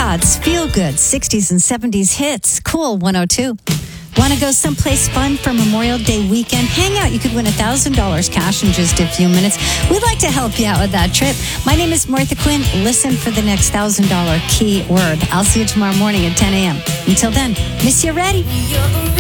Todd's Feel Good 60s and 70s hits. Cool 102. Want to go someplace fun for Memorial Day weekend? Hang out. You could win $1,000 cash in just a few minutes. We'd like to help you out with that trip. My name is Martha Quinn. Listen for the next $1,000 keyword. I'll see you tomorrow morning at 10 a.m. Until then, miss you ready.